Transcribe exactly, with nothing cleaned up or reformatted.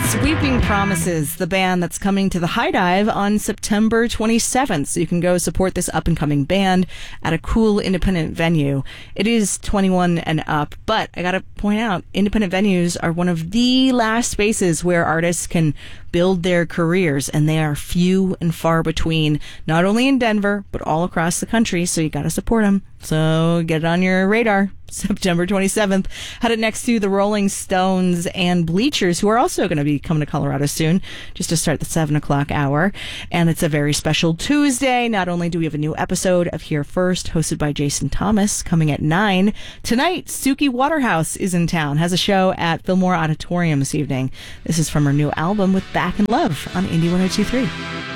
Sweeping Promises, the band that's coming to the High Dive on September twenty-seventh. So you can go support this up-and-coming band at a cool independent venue. It is twenty-one and up, but I gotta point out, independent venues are one of the last spaces where artists can build their careers, and they are few and far between, not only in Denver, but all across the country, so you gotta support them. So get it on your radar. September twenty-seventh. Had it next to the Rolling Stones and Bleachers, who are also going to be coming to Colorado soon, just to start the seven o'clock hour. And it's a very special Tuesday. Not only do we have a new episode of Here First, hosted by Jason Thomas, coming at nine. Tonight, Suki Waterhouse is in town, has a show at Fillmore Auditorium this evening. This is from her new album with Back in Love on Indie one oh two point three.